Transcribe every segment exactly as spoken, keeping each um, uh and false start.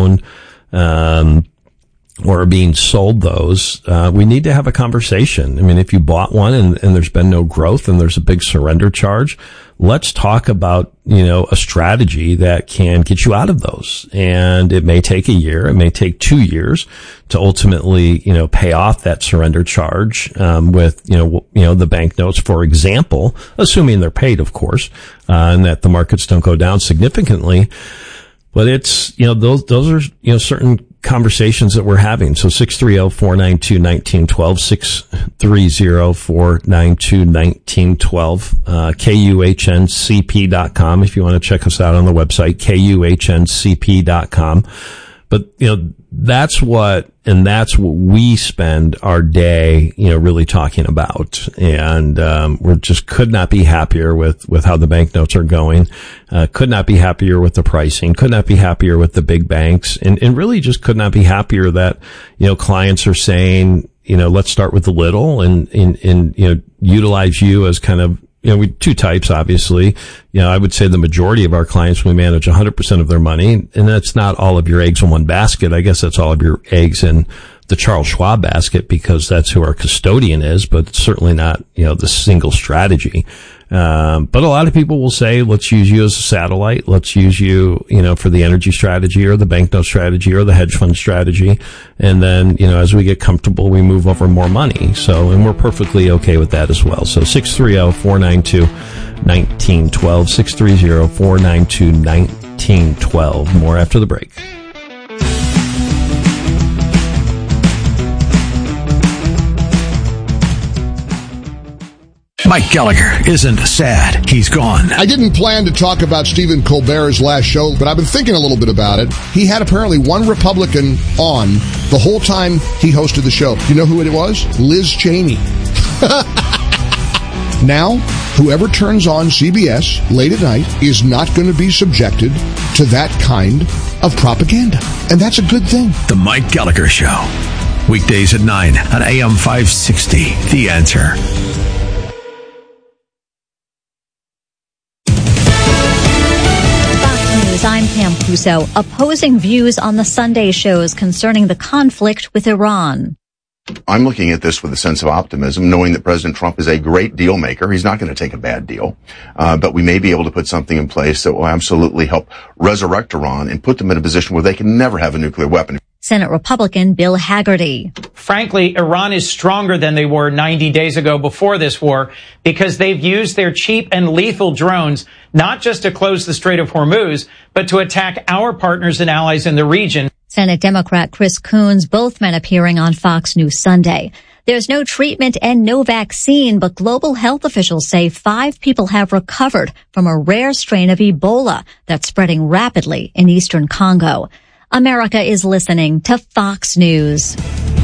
own, um, or are being sold those, uh, we need to have a conversation. I mean, if you bought one and, and there's been no growth and there's a big surrender charge, let's talk about, you know, a strategy that can get you out of those. And it may take a year, it may take two years to ultimately, you know, pay off that surrender charge, um, with, you know, w- you know, the banknotes, for example, assuming they're paid, of course, uh, and that the markets don't go down significantly. But it's, you know, those, those are, you know, certain conversations that we're having. So six three zero, four nine two, one nine one two, six three zero, four nine two, one nine one two, uh, K U H N C P dot com if you want to check us out on the website, K U H N C P dot com. But, you know, that's what, and that's what we spend our day, you know, really talking about. And, um, we just could not be happier with, with how the banknotes are going. Uh, could not be happier with the pricing. Could not be happier with the big banks. And, and really just could not be happier that, you know, clients are saying, you know, let's start with the little and, and, and, you know, utilize you as kind of, you know, we, two types, obviously. You know, I would say the majority of our clients, we manage one hundred percent of their money, and that's not all of your eggs in one basket. I guess that's all of your eggs in the Charles Schwab basket because that's who our custodian is, but it's certainly not, you know, the single strategy. Um, but a lot of people will say, let's use you as a satellite. Let's use you, you know, for the energy strategy or the banknote strategy or the hedge fund strategy. And then, you know, as we get comfortable, we move over more money. So, and we're perfectly okay with that as well. So six three zero, four nine two, one nine one two, six three zero, four nine two, one nine one two. More after the break. Mike Gallagher isn't sad. He's gone. I didn't plan to talk about Stephen Colbert's last show, but I've been thinking a little bit about it. He had apparently one Republican on the whole time he hosted the show. You know who it was? Liz Cheney. Now, whoever turns on C B S late at night is not going to be subjected to that kind of propaganda. And that's a good thing. The Mike Gallagher Show. Weekdays at nine on A M five sixty. The Answer. I'm Pam Puso, opposing views on the Sunday shows concerning the conflict with Iran. I'm looking at this with a sense of optimism, knowing that President Trump is a great deal maker. He's not going to take a bad deal. Uh, but we may be able to put something in place that will absolutely help resurrect Iran and put them in a position where they can never have a nuclear weapon. Senate Republican Bill Haggerty. Frankly, Iran is stronger than they were ninety days ago before this war because they've used their cheap and lethal drones not just to close the Strait of Hormuz, but to attack our partners and allies in the region. Senate Democrat Chris Coons, both men appearing on Fox News Sunday. There's no treatment and no vaccine, but global health officials say five people have recovered from a rare strain of Ebola that's spreading rapidly in eastern Congo. America is listening to Fox News.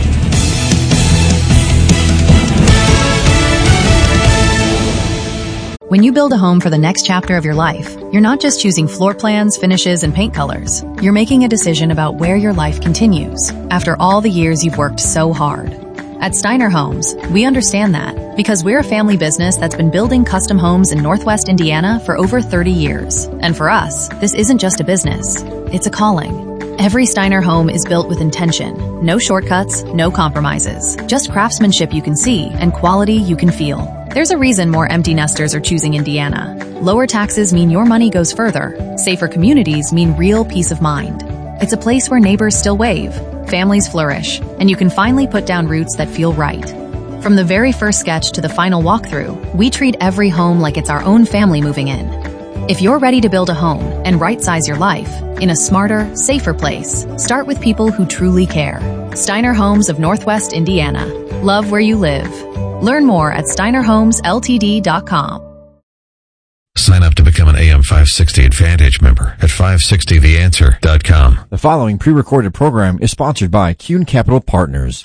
When you build a home for the next chapter of your life, you're not just choosing floor plans, finishes, and paint colors. You're making a decision about where your life continues after all the years you've worked so hard. At Steiner Homes, we understand that because we're a family business that's been building custom homes in Northwest Indiana for over thirty years. And for us, this isn't just a business, it's a calling. Every Steiner home is built with intention. No shortcuts, no compromises. Just craftsmanship you can see and quality you can feel. There's a reason more empty nesters are choosing Indiana. Lower taxes mean your money goes further. Safer communities mean real peace of mind. It's a place where neighbors still wave, families flourish, and you can finally put down roots that feel right. From the very first sketch to the final walkthrough, we treat every home like it's our own family moving in. If you're ready to build a home and right-size your life in a smarter, safer place, start with people who truly care. Steiner Homes of Northwest Indiana. Love where you live. Learn more at steiner homes l t d dot com. Sign up to become an A M five sixty Advantage member at five sixty the answer dot com. The following pre-recorded program is sponsored by Kuhn Capital Partners.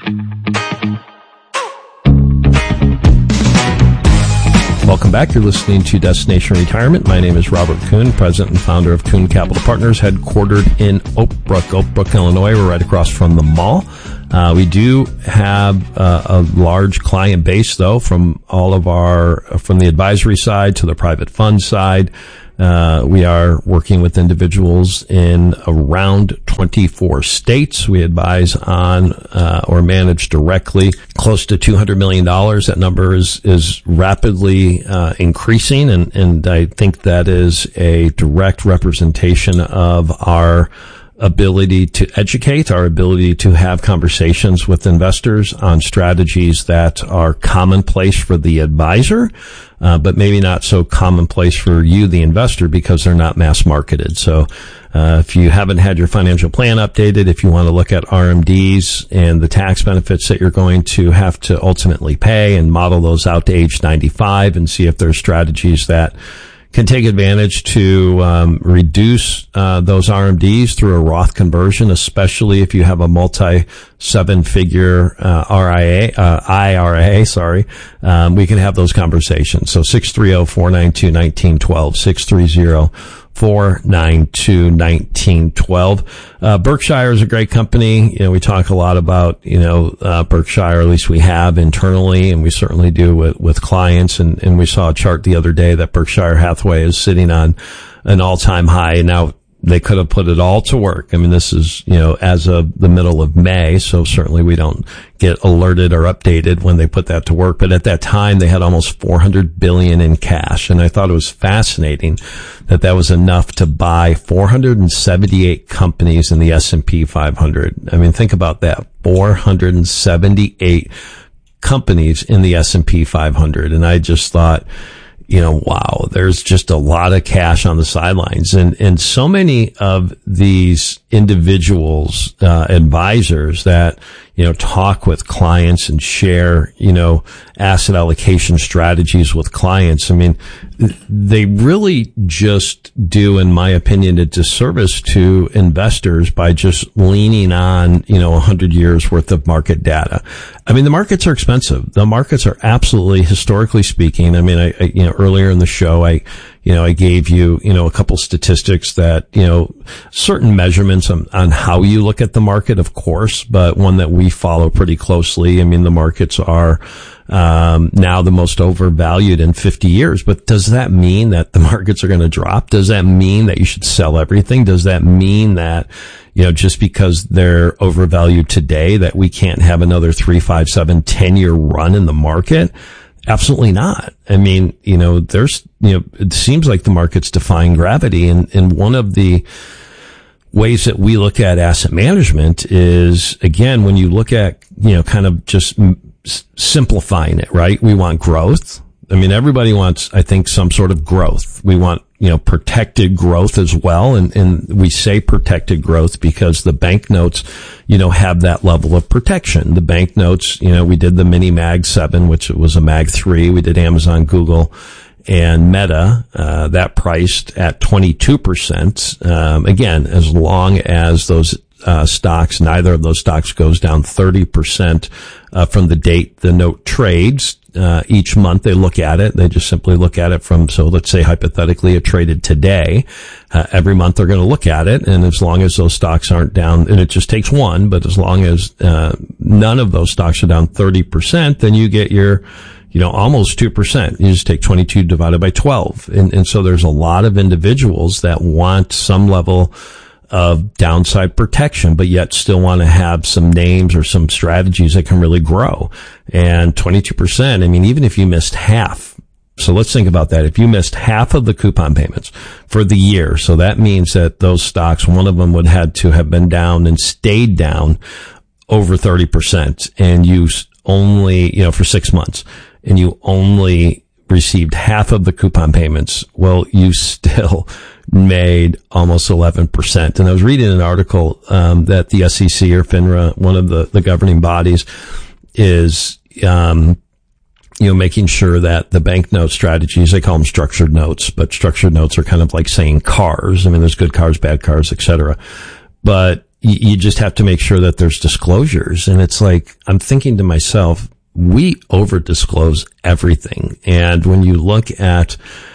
Welcome back. You're listening to Destination Retirement. My name is Robert Kuhn, president and founder of Kuhn Capital Partners, headquartered in Oak Brook, Oak Brook, Illinois. We're right across from the mall. Uh, we do have uh, a large client base, though, from all of our, from the advisory side to the private fund side. Uh, we are working with individuals in around twenty-four states. We advise on uh, or manage directly close to two hundred million dollars. That number is is rapidly uh, increasing, and, and I think that is a direct representation of our ability to educate, our ability to have conversations with investors on strategies that are commonplace for the advisor, uh, but maybe not so commonplace for you, the investor, because they're not mass marketed. So, uh, if you haven't had your financial plan updated, if you want to look at R M Ds and the tax benefits that you're going to have to ultimately pay and model those out to age ninety-five and see if there's strategies that can take advantage to um, reduce uh, those R M Ds through a Roth conversion, especially if you have a multi seven figure uh, R I A, uh, I R A, sorry. Um, we can have those conversations. So six three zero, four nine two, one nine one two, six three zero, four nine two, one nine one two. Uh, Berkshire is a great company. You know, we talk a lot about, you know, uh, Berkshire, at least we have internally, and we certainly do with, with clients. And, and we saw a chart the other day that Berkshire Hathaway is sitting on an all-time high. And now they could have put it all to work. I mean, this is, you know, as of the middle of May, so certainly we don't get alerted or updated when they put that to work. But at that time, they had almost four hundred billion dollars in cash. And I thought it was fascinating that that was enough to buy four hundred seventy-eight companies in the S and P five hundred. I mean, think about that. four hundred seventy-eight companies in the S and P five hundred. And I just thought, you know, wow, there's just a lot of cash on the sidelines. And, and so many of these individuals, uh, advisors that, you know, talk with clients and share, you know, asset allocation strategies with clients. I mean, they really just do, in my opinion, a disservice to investors by just leaning on, you know, a hundred years worth of market data. I mean, the markets are expensive. The markets are absolutely, historically speaking. I mean, I, I you know, earlier in the show, I, you know, I gave you, you know, a couple statistics that, you know, certain measurements on, on how you look at the market, of course, but one that we follow pretty closely. I mean, the markets are, um, now the most overvalued in fifty years. But does that mean that the markets are going to drop? Does that mean that you should sell everything? Does that mean that, you know, just because they're overvalued today, that we can't have another three, five, seven, ten year run in the market? Absolutely not. I mean, you know, there's, you know, it seems like the market's defying gravity. And, and one of the ways that we look at asset management is, again, when you look at, you know, kind of just simplifying it, right? We want growth. I mean, everybody wants, I think, some sort of growth. We want, you know, protected growth as well. And, and we say protected growth because the banknotes, you know, have that level of protection. The banknotes, you know, we did the mini Mag seven, which was a Mag three. We did Amazon, Google, and Meta, uh, that priced at twenty-two percent. Um, again, as long as those Uh, stocks, neither of those stocks goes down thirty percent, uh, from the date the note trades. Uh, each month they look at it. They just simply look at it from, so let's say hypothetically it traded today. Uh, every month they're going to look at it. And as long as those stocks aren't down, and it just takes one, but as long as, uh, none of those stocks are down thirty percent, then you get your, you know, almost two percent. You just take twenty-two divided by twelve. And, and so there's a lot of individuals that want some level of downside protection, but yet still want to have some names or some strategies that can really grow. And twenty-two percent, I mean, even if you missed half, so let's think about that. If you missed half of the coupon payments for the year, so that means that those stocks, one of them would have to have been down and stayed down over thirty percent, and you only, you know, for six months, and you only received half of the coupon payments, well, you still made almost eleven percent. And I was reading an article um, that the S E C or FINRA, one of the, the governing bodies, is um, you know making sure that the banknote strategies, they call them structured notes, but structured notes are kind of like saying cars. I mean, there's good cars, bad cars, et cetera. But you, you just have to make sure that there's disclosures. And it's like, I'm thinking to myself, we over disclose everything. And when you look at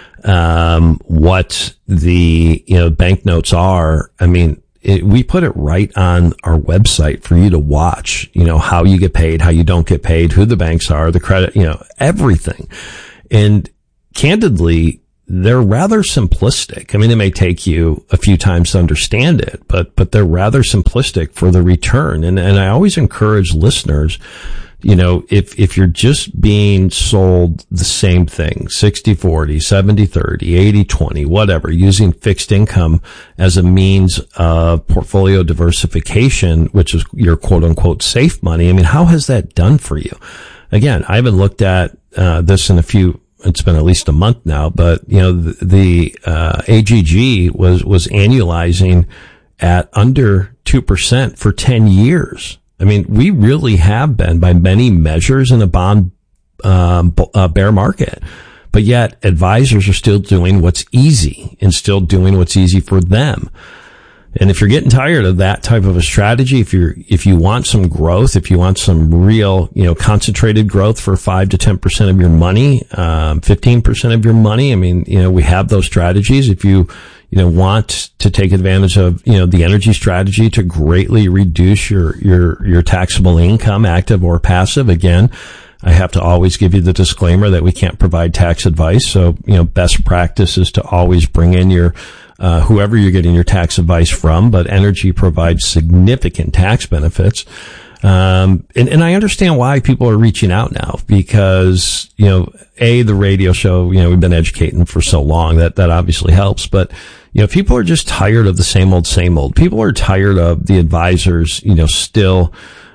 um what the, you know, banknotes are, I mean, it, we put it right on our website for you to watch, you know, how you get paid, how you don't get paid, who the banks are, the credit, you know, everything. And candidly, they're rather simplistic. I mean, it may take you a few times to understand it, but, but they're rather simplistic for the return. And, and I always encourage listeners, you know, if, if you're just being sold the same thing, sixty forty, seventy thirty, eighty twenty, whatever, using fixed income as a means of portfolio diversification, which is your quote unquote safe money. I mean, how has that done for you? Again, I haven't looked at, uh, this in a few, it's been at least a month now, but, you know, the, the uh, A G G was, was annualizing at under two percent for ten years. I mean, we really have been, by many measures, in a bond um, uh, bear market. But yet, advisors are still doing what's easy and still doing what's easy for them. And if you're getting tired of that type of a strategy, if you're, if you want some growth, if you want some real, you know, concentrated growth for five to ten percent of your money, um, fifteen percent of your money, I mean, you know, we have those strategies. If you, you know, want to take advantage of, you know, the energy strategy to greatly reduce your, your, your taxable income, active or passive, again, I have to always give you the disclaimer that we can't provide tax advice. So, you know, best practice is to always bring in your, uh, whoever you're getting your tax advice from, but energy provides significant tax benefits. Um, and, and I understand why people are reaching out now, because, you know, A, the radio show, you know, we've been educating for so long that, that obviously helps. But, you know, people are just tired of the same old, same old. People are tired of the advisors, you know, still,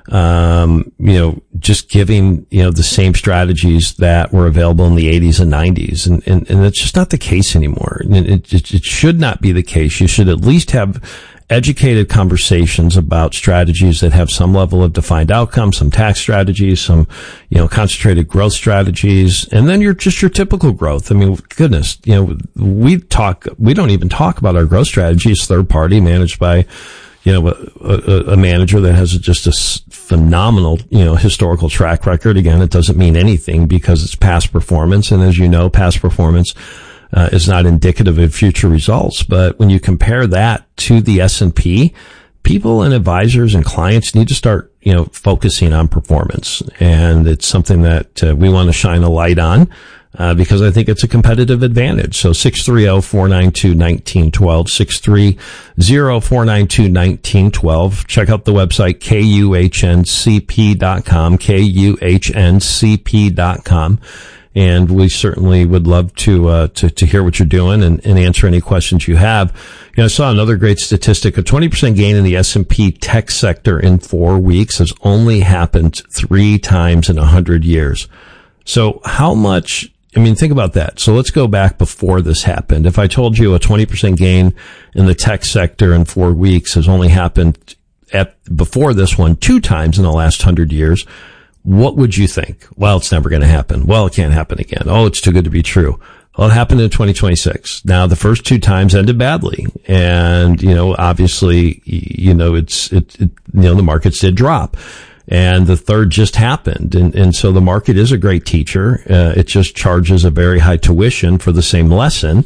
um, you know, just giving, you know, the same strategies that were available in the eighties and nineties. And, and, and it's just not the case anymore. It, it, it should not be the case. You should at least have educated conversations about strategies that have some level of defined outcome, some tax strategies, some, you know, concentrated growth strategies, and then you're just your typical growth. I mean, goodness, you know, we talk, we don't even talk about our growth strategies, third party managed by, you know, a, a, a manager that has just a phenomenal, you know, historical track record. Again, it doesn't mean anything because it's past performance. And as you know, past performance Uh, is not indicative of future results. But when you compare that to the S and P, people and advisors and clients need to start, you know, focusing on performance. And it's something that uh, we want to shine a light on, uh, because I think it's a competitive advantage. So six three zero, four nine two, one nine one two, six three zero, four nine two, one nine one two. Check out the website, K U H N C P dot com, K U H N C P dot com. And we certainly would love to, uh, to, to hear what you're doing and, and answer any questions you have. You know, I saw another great statistic. A twenty percent gain in the S and P tech sector in four weeks has only happened three times in a hundred years. So how much, I mean, think about that. So let's go back before this happened. If I told you a twenty percent gain in the tech sector in four weeks has only happened at, before this one two times in the last hundred years, what would you think? Well, it's never going to happen. Well, it can't happen again. Oh, it's too good to be true. Well, it happened in twenty twenty-six. Now, the first two times ended badly. And, you know, obviously, you know, it's, it, it you know, the markets did drop. And the third just happened. And, and so the market is a great teacher. Uh, it just charges a very high tuition for the same lesson.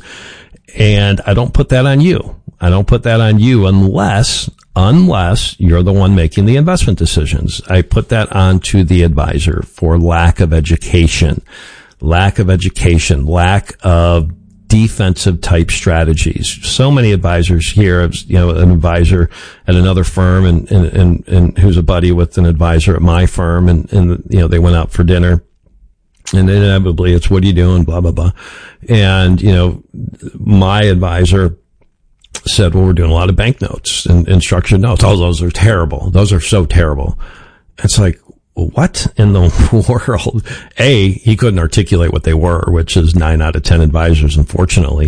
And I don't put that on you. I don't put that on you unless, unless you're the one making the investment decisions. I put that onto the advisor for lack of education, lack of education, lack of defensive type strategies. So many advisors here, you know, an advisor at another firm and, and, and, and who's a buddy with an advisor at my firm, and, and, you know, they went out for dinner. And inevitably it's, what are you doing? Blah, blah, blah. And, you know, my advisor said, well, we're doing a lot of banknotes and, and structured notes. Oh, those are terrible. Those are so terrible. It's like, what in the world? A, he couldn't articulate what they were, which is nine out of ten advisors, unfortunately.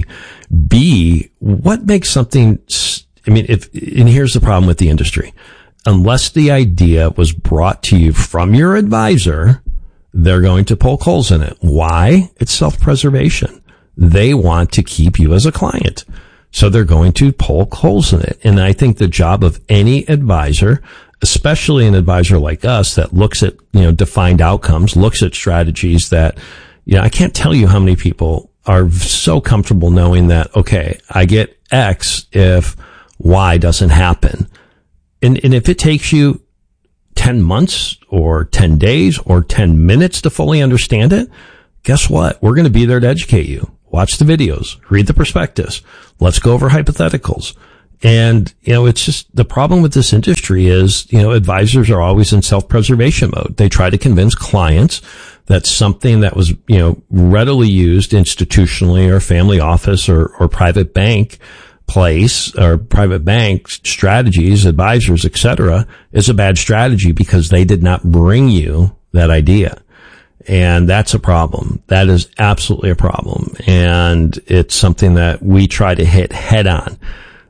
B, what makes something, I mean, if, and here's the problem with the industry. Unless the idea was brought to you from your advisor, they're going to poke holes in it. Why? It's self-preservation. They want to keep you as a client. So they're going to poke holes in it. And I think the job of any advisor, especially an advisor like us that looks at, you know, defined outcomes, looks at strategies that, you know, I can't tell you how many people are so comfortable knowing that, okay, I get X if Y doesn't happen. And, and if it takes you ten months or ten days or ten minutes to fully understand it, guess what? We're going to be there to educate you. watch the videos, read the prospectus. Let's go over hypotheticals. And, you know, it's just the problem with this industry is, you know, advisors are always in self-preservation mode. They try to convince clients that something that was, you know, readily used institutionally or family office or, or private bank place or private bank strategies, advisors, et cetera, is a bad strategy because they did not bring you that idea. And that's a problem. That is absolutely a problem. And it's something that we try to hit head on.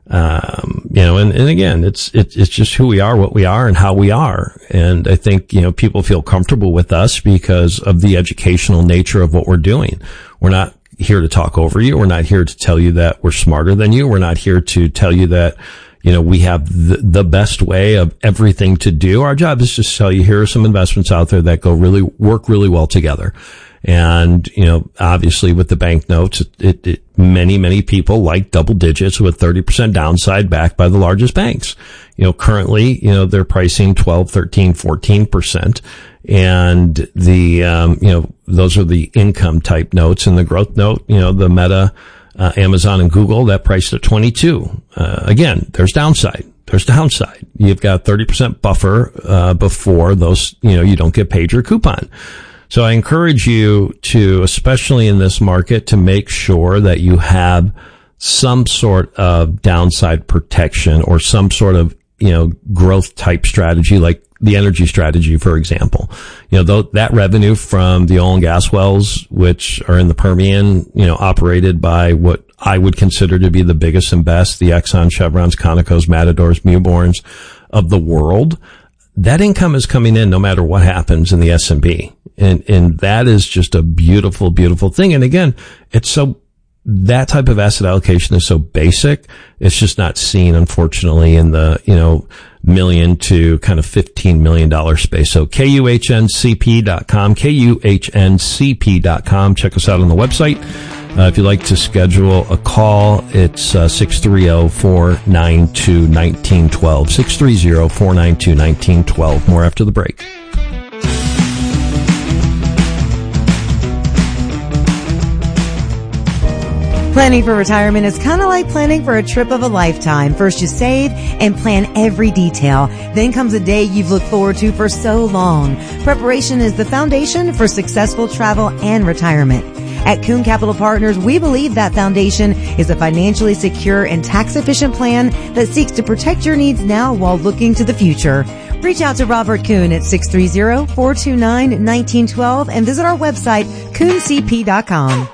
Um, you know, and, and again, it's, it's, it's just who we are, what we are, and how we are. And I think, you know, people feel comfortable with us because of the educational nature of what we're doing. We're not here to talk over you. We're not here to tell you that we're smarter than you. We're not here to tell you that, you know, we have the, the best way of everything to do. Our job is just to tell you, here are some investments out there that go really, work really well together. And, you know, obviously with the bank notes, it, it, it many, many people like double digits with thirty percent downside backed by the largest banks. You know, currently, you know, they're pricing twelve, thirteen, fourteen percent. And the, um, you know, those are the income type notes, and the growth note, you know, the Meta, uh, Amazon and Google, that priced at twenty-two. Uh, again, there's downside. There's downside. You've got thirty percent buffer, uh, before those, you know, you don't get paid your coupon. So I encourage you to, especially in this market, to make sure that you have some sort of downside protection or some sort of, you know, growth type strategy, like the energy strategy, for example. You know, th- that revenue from the oil and gas wells, which are in the Permian, you know, operated by what I would consider to be the biggest and best, the Exxon, Chevrons, Conocos, Matadors, Mewbournes of the world. That income is coming in no matter what happens in the S and P. And, and that is just a beautiful, beautiful thing. And again, it's so, that type of asset allocation is so basic. It's just not seen, unfortunately, in the, you know, million to kind of fifteen million dollars space. So K U H N C P dot com, K U H N C P dot com. Check us out on the website. Uh, if you'd like to schedule a call, it's uh, six three zero, four nine two, one nine one two, six three zero, four nine two, one nine one two. More after the break. Planning for retirement is kind of like planning for a trip of a lifetime. First you save and plan every detail. Then comes a day you've looked forward to for so long. Preparation is the foundation for successful travel and retirement. At Kuhn Capital Partners, we believe that foundation is a financially secure and tax-efficient plan that seeks to protect your needs now while looking to the future. Reach out to Robert Kuhn at six three zero, four two nine, one nine one two and visit our website, Kuhn C P dot com.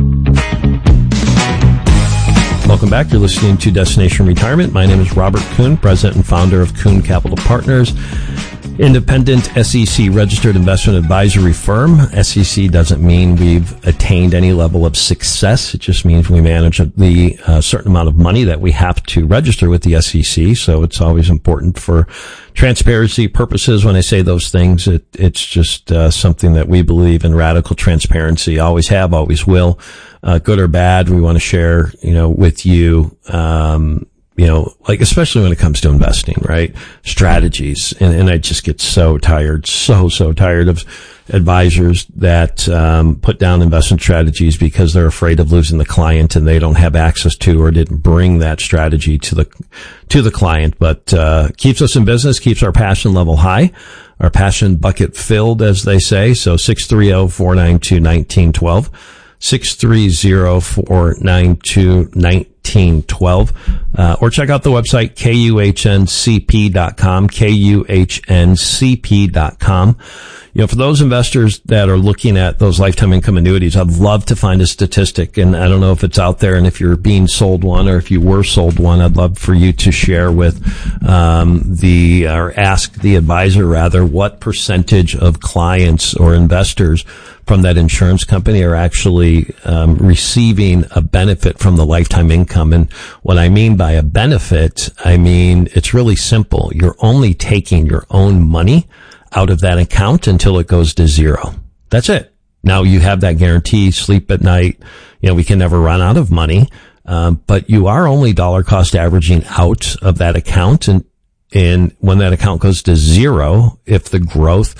Welcome back. You're listening to Destination Retirement. My name is Robert Kuhn, president and founder of Kuhn Capital Partners, independent S E C registered investment advisory firm. S E C doesn't mean we've attained any level of success. It just means we manage the uh, certain amount of money that we have to register with the S E C. So it's always important for transparency purposes. When I say those things, it, it's just uh, something that we believe in radical transparency. Always have, always will. Uh, good or bad, we want to share, you know, with you, um, you know, like, especially when it comes to investing, right? Strategies. And, and I just get so tired, so, so tired of advisors that, um, put down investment strategies because they're afraid of losing the client and they don't have access to or didn't bring that strategy to the, to the client. But, uh, keeps us in business, keeps our passion level high, our passion bucket filled, as they say. So six three zero, four nine two, one nine one two. six three zero, four nine two, one nine one two, uh, or check out the website, K U H N C P dot com, K U H N C P dot com. You know, for those investors that are looking at those lifetime income annuities, I'd love to find a statistic, and I don't know if it's out there, and if you're being sold one or if you were sold one, I'd love for you to share with, um, the, or ask the advisor rather, what percentage of clients or investors from that insurance company are actually um, receiving a benefit from the lifetime income. And what I mean by a benefit, I mean it's really simple. You're only taking your own money out of that account until it goes to zero. That's it. Now you have that guarantee, sleep at night. You know, we can never run out of money, um, but you are only dollar cost averaging out of that account. And, and when that account goes to zero, if the growth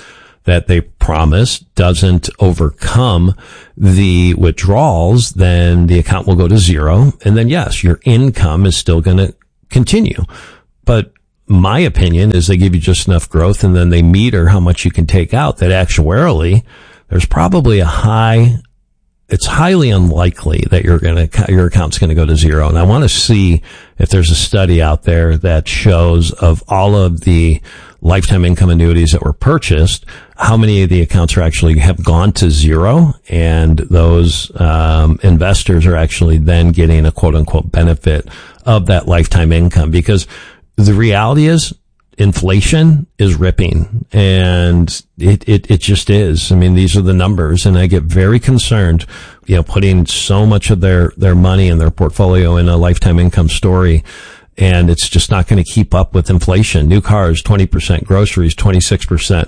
that they promise doesn't overcome the withdrawals, then the account will go to zero. And then yes, your income is still going to continue. But my opinion is they give you just enough growth and then they meter how much you can take out, that actuarially there's probably a high, it's highly unlikely that you're going to, your account's going to go to zero. And I want to see if there's a study out there that shows of all of the lifetime income annuities that were purchased, how many of the accounts are actually have gone to zero, and those um, investors are actually then getting a quote unquote benefit of that lifetime income. Because the reality is inflation is ripping, and it, it, it just is. I mean, these are the numbers, and I get very concerned, you know, putting so much of their, their money and their portfolio in a lifetime income story. And it's just not going to keep up with inflation. New cars, twenty percent, groceries, twenty-six percent,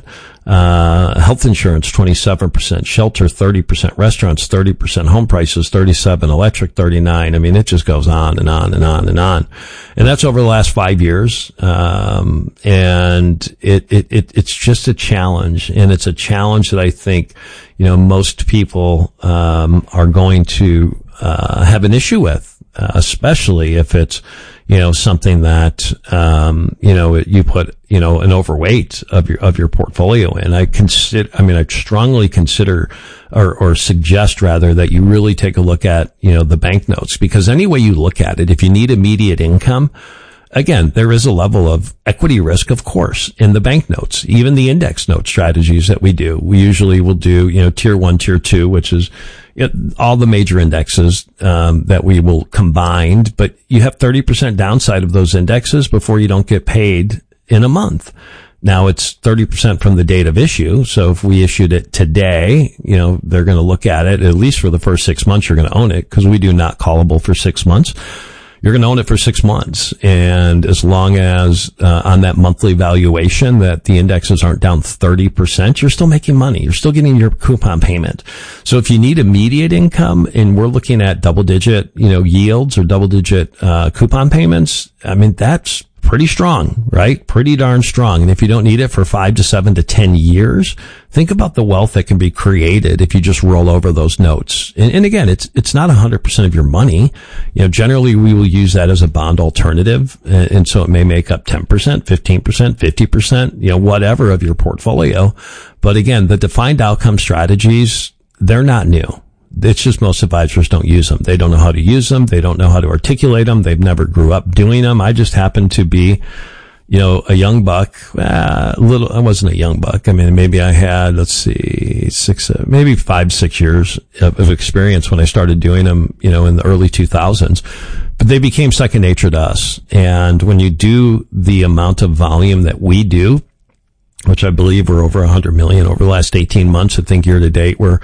uh, health insurance, twenty-seven percent, shelter, thirty percent, restaurants, thirty percent, home prices, thirty-seven, electric, thirty-nine. I mean, it just goes on and on and on and on. And that's over the last five years. Um, and it, it, it, it's just a challenge. And it's a challenge that I think, you know, most people, um, are going to, uh, have an issue with, uh, especially if it's, you know, something that, um, you know, you put, you know, an overweight of your, of your portfolio in. I consider, I mean, I strongly consider or, or suggest rather that you really take a look at, you know, the banknotes, because any way you look at it, if you need immediate income, again, there is a level of equity risk, of course, in the banknotes, even the index note strategies that we do. We usually will do, you know, tier one, tier two, which is, it, all the major indexes, um, that we will combine, but you have thirty percent downside of those indexes before you don't get paid in a month. Now it's thirty percent from the date of issue. So if we issued it today, you know, they're going to look at it, at least for the first six months, you're going to own it, because we do not callable for six months. You're going to own it for six months. And as long as, uh, on that monthly valuation that the indexes aren't down thirty percent, you're still making money. You're still getting your coupon payment. So if you need immediate income and we're looking at double digit, you know, yields or double digit, uh, coupon payments, I mean, that's pretty strong, right? Pretty darn strong. And if you don't need it for five to seven to ten years, think about the wealth that can be created if you just roll over those notes. And, and again, it's, it's not one hundred percent of your money. You know, generally we will use that as a bond alternative. And, and so it may make up ten percent, fifteen percent, fifty percent, you know, whatever of your portfolio. But again, the defined outcome strategies, they're not new. It's just most advisors don't use them. They don't know how to use them. They don't know how to articulate them. They've never grew up doing them. I just happened to be, you know, a young buck, uh, a little, I wasn't a young buck. I mean, maybe I had, let's see, six, uh, maybe five, six years of, of experience when I started doing them, you know, in the early two thousands. But they became second nature to us. And when you do the amount of volume that we do, which I believe we're over one hundred million over the last eighteen months, I think year to date, we're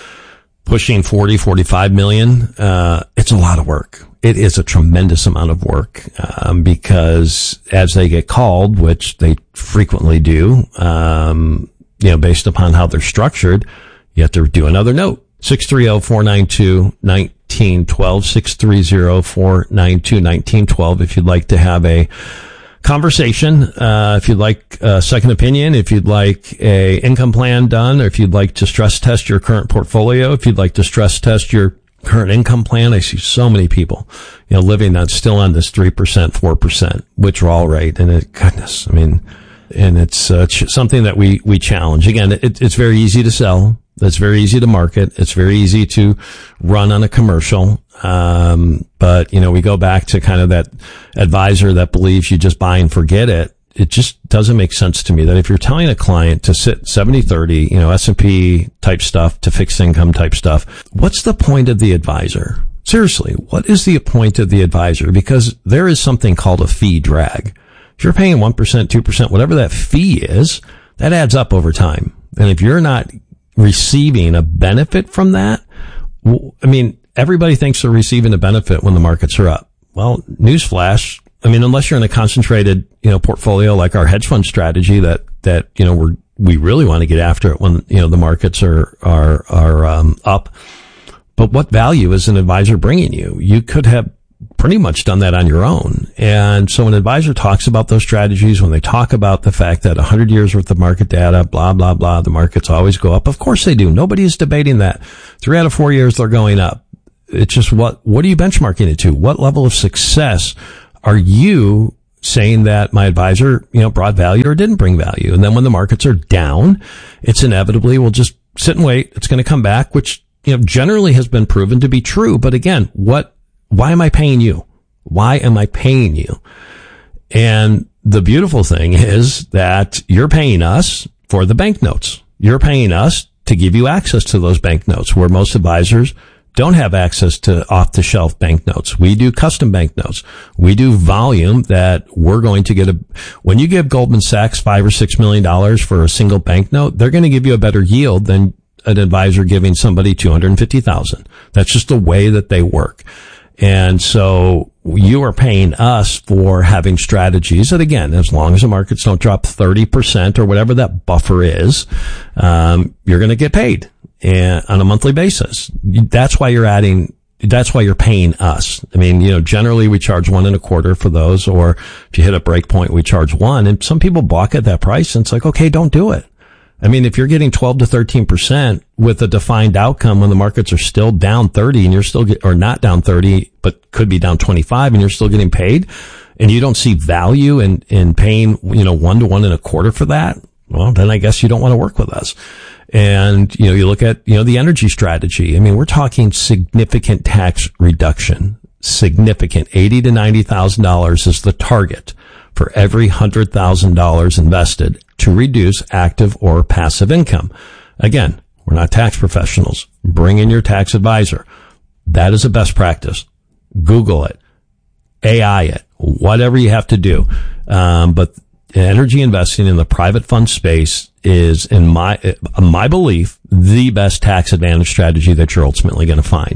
pushing forty, forty-five million. Uh, it's a lot of work. It is a tremendous amount of work, um, because as they get called, which they frequently do, um, you know, based upon how they're structured, you have to do another note. six three zero, four nine two, one nine one two, six three zero, four nine two, one nine one two if you'd like to have a conversation, uh, if you'd like a second opinion, if you'd like a income plan done, or if you'd like to stress test your current portfolio, if you'd like to stress test your current income plan. I see so many people, you know, living that's still on this three percent, four percent withdrawal rate. And it, goodness, I mean, and it's uh, something that we, we challenge. Again, it, it's very easy to sell. It's very easy to market. It's very easy to run on a commercial. Um, but, you know, we go back to kind of that advisor that believes you just buy and forget it. It just doesn't make sense to me that if you're telling a client to sit seventy thirty, you know, S and P type stuff to fixed income type stuff, what's the point of the advisor? Seriously, what is the point of the advisor? Because there is something called a fee drag. If you're paying one percent, two percent, whatever that fee is, that adds up over time. And if you're not receiving a benefit from that, I mean, everybody thinks they're receiving a benefit when the markets are up. Well, newsflash. I mean, unless you're in a concentrated, you know, portfolio like our hedge fund strategy that, that, you know, we're, we really want to get after it when, you know, the markets are, are, are, um, up. But what value is an advisor bringing you? You could have pretty much done that on your own. And so when an advisor talks about those strategies, when they talk about the fact that one hundred years worth of market data, blah, blah, blah, the markets always go up. Of course they do. Nobody is debating that. Three out of four years they're going up. It's just what, what are you benchmarking it to? What level of success are you saying that my advisor, you know, brought value or didn't bring value? And then when the markets are down, it's inevitably, we'll just sit and wait. It's going to come back, which, you know, generally has been proven to be true. But again, what, why am I paying you? Why am I paying you? And the beautiful thing is that you're paying us for the banknotes. You're paying us to give you access to those banknotes, where most advisors don't have access to off-the-shelf banknotes. We do custom banknotes. We do volume that we're going to get a, when you give Goldman Sachs five or six million dollars for a single banknote, they're going to give you a better yield than an advisor giving somebody two hundred fifty thousand. That's just the way that they work. And so you are paying us for having strategies that, again, as long as the markets don't drop thirty percent or whatever that buffer is, um, you're going to get paid. And on a monthly basis. That's why you're adding, that's why you're paying us. I mean, you know, generally we charge one and a quarter for those, or if you hit a break point, we charge one. And some people balk at that price, and it's like, okay, don't do it. I mean, if you're getting twelve to thirteen percent with a defined outcome when the markets are still down thirty and you're still get, or not down thirty, but could be down twenty-five and you're still getting paid, and you don't see value in, in paying, you know, one to one and a quarter for that, well, then I guess you don't want to work with us. And, you know, you look at, you know, the energy strategy. I mean, we're talking significant tax reduction, significant. eighty to ninety thousand dollars is the target for every one hundred thousand dollars invested to reduce active or passive income. Again, we're not tax professionals. Bring in your tax advisor. That is a best practice. Google it, A I it, whatever you have to do. Um, but energy investing in the private fund space is, in my, my belief, the best tax advantage strategy that you're ultimately going to find.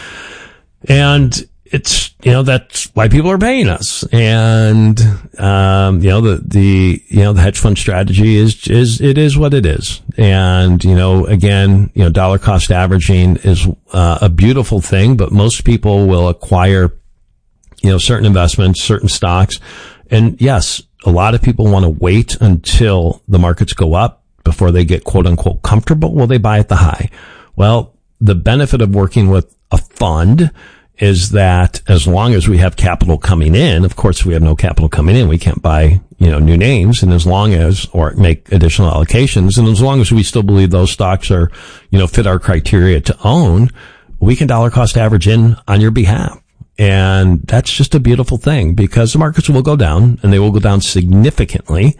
And it's, you know, that's why people are paying us. And, um, you know, the, the, you know, the hedge fund strategy is, is, it is what it is. And, you know, again, you know, dollar cost averaging is uh, a beautiful thing, but most people will acquire, you know, certain investments, certain stocks. And yes, a lot of people want to wait until the markets go up before they get quote unquote comfortable. Well, they buy at the high. Well, the benefit of working with a fund is that as long as we have capital coming in, of course, if we have no capital coming in, we can't buy, you know, new names. And as long as, or make additional allocations, and as long as we still believe those stocks are, you know, fit our criteria to own, we can dollar cost average in on your behalf. And that's just a beautiful thing, because the markets will go down, and they will go down significantly.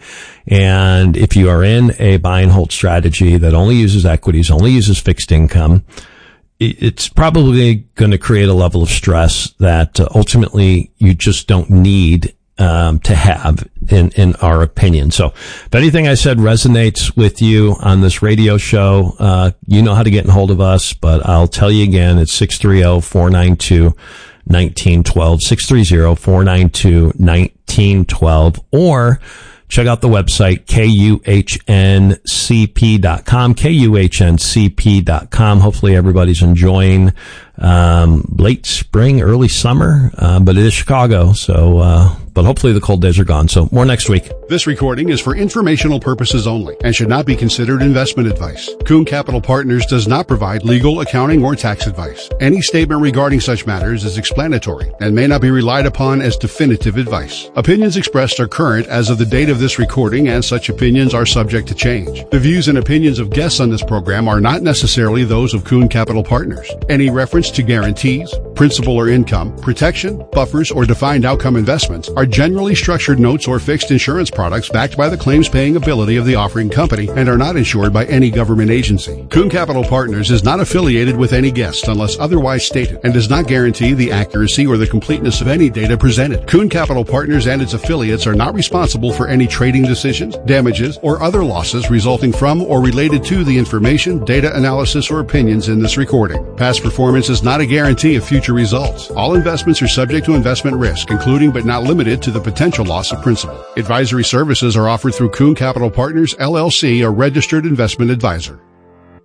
And if you are in a buy and hold strategy that only uses equities, only uses fixed income, it's probably going to create a level of stress that uh, ultimately you just don't need um to have, in in our opinion. So if anything I said resonates with you on this radio show, uh you know how to get in hold of us, but I'll tell you again, it's six three zero, four nine two, one nine one two, six three zero, four nine two, one nine one two, or check out the website, K U H N C P dot com, K U H N C P dot com. Hopefully everybody's enjoying um late spring, early summer, uh, but it is Chicago, so uh but hopefully the cold days are gone. So more next week. This recording is for informational purposes only and should not be considered investment advice. Kuhn Capital Partners does not provide legal, accounting, or tax advice. Any statement regarding such matters is explanatory and may not be relied upon as definitive advice. Opinions expressed are current as of the date of this recording, and such opinions are subject to change. The views and opinions of guests on this program are not necessarily those of Kuhn Capital Partners. Any reference to guarantees, principal or income, protection, buffers, or defined outcome investments are generally structured notes or fixed insurance products backed by the claims-paying ability of the offering company and are not insured by any government agency. Kuhn Capital Partners is not affiliated with any guest unless otherwise stated and does not guarantee the accuracy or the completeness of any data presented. Kuhn Capital Partners and its affiliates are not responsible for any trading decisions, damages, or other losses resulting from or related to the information, data analysis, or opinions in this recording. Past performance is not a guarantee of future results. All investments are subject to investment risk, including but not limited to the potential loss of principal. Advisory services are offered through Kuhn Capital Partners, L L C, a registered investment advisor.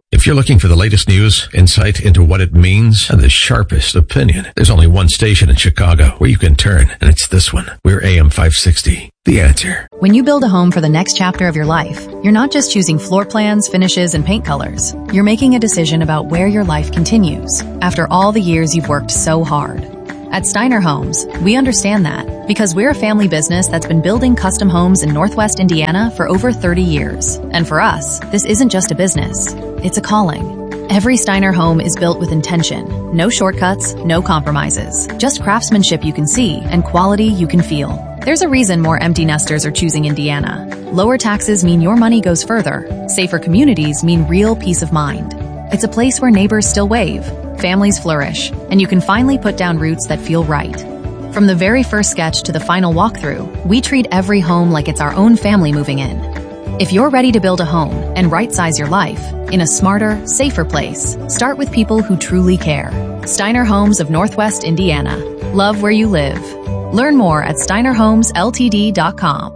If you're looking for the latest news, insight into what it means, and the sharpest opinion, there's only one station in Chicago where you can turn, and it's this one. We're A M five sixty, The Answer. When you build a home for the next chapter of your life, you're not just choosing floor plans, finishes, and paint colors. You're making a decision about where your life continues after all the years you've worked so hard. At Steiner Homes, we understand that because we're a family business that's been building custom homes in Northwest Indiana for over thirty years. And for us, this isn't just a business, it's a calling. Every Steiner home is built with intention. No shortcuts, no compromises. Just craftsmanship you can see and quality you can feel. There's a reason more empty nesters are choosing Indiana. Lower taxes mean your money goes further. Safer communities mean real peace of mind. It's a place where neighbors still wave, families flourish, and you can finally put down roots that feel right. From the very first sketch to the final walkthrough, we treat every home like it's our own family moving in. If you're ready to build a home and right-size your life in a smarter, safer place, start with people who truly care. Steiner Homes of Northwest Indiana. Love where you live. Learn more at steiner homes l t d dot com.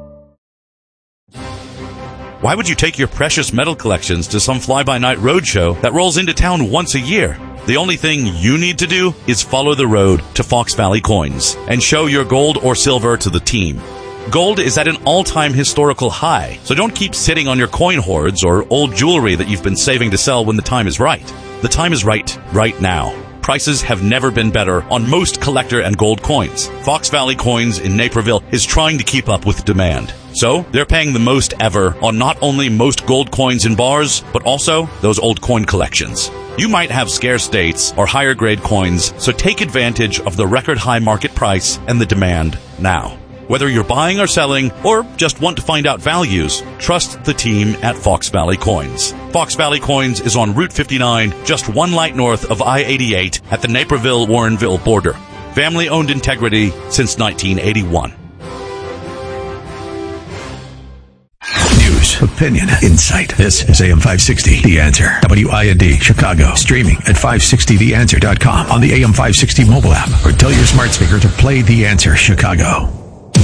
Why would you take your precious metal collections to some fly-by-night roadshow that rolls into town once a year? The only thing you need to do is follow the road to Fox Valley Coins and show your gold or silver to the team. Gold is at an all-time historical high, so don't keep sitting on your coin hoards or old jewelry that you've been saving to sell when the time is right. The time is right, right now. Prices have never been better on most collector and gold coins. Fox Valley Coins in Naperville is trying to keep up with demand. So, they're paying the most ever on not only most gold coins in bars, but also those old coin collections. You might have scarce dates or higher grade coins, so take advantage of the record high market price and the demand now. Whether you're buying or selling, or just want to find out values, trust the team at Fox Valley Coins. Fox Valley Coins is on Route fifty-nine, just one light north of I eighty-eight at the Naperville-Warrenville border. Family-owned integrity since nineteen eighty-one. News, opinion, insight. This is A M five sixty, The Answer. W I N D, Chicago. Streaming at five sixty the answer dot com on the A M five sixty mobile app, or tell your smart speaker to play The Answer Chicago.